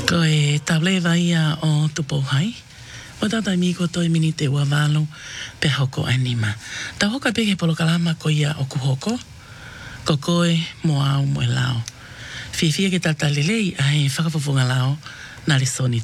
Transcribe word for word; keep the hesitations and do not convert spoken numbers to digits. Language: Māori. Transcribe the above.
Ko e tawle vai a o tupo hai. O tata mi ko toi mini te ua walo pe hoko anima. Ta hoka peke polo kalama ko ia o kuhoko. Ko koe mo au mo e lao. Fia fia ke tata lelei a he whakapafunga lao na le soni